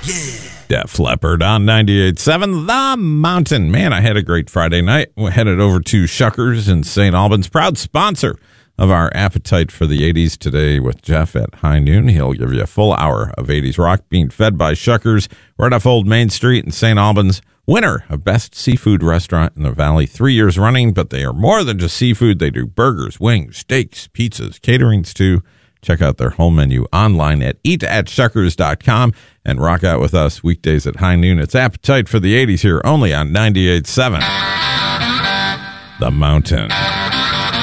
Def Leppard on 98.7 The Mountain. Man, I had a great Friday night. We headed over to Shuckers in St. Albans, proud sponsor of our Appetite for the 80s today with Jeff at high noon. He'll give you a full hour of 80s rock being fed by Shuckers right off Old Main Street in St. Albans. Winner of Best Seafood Restaurant in the Valley 3 years running, but they are more than just seafood. They do burgers, wings, steaks, pizzas, caterings too. Check out their whole menu online at eatatshuckers.com and rock out with us weekdays at high noon. It's Appetite for the 80s here only on 98.7 The Mountain.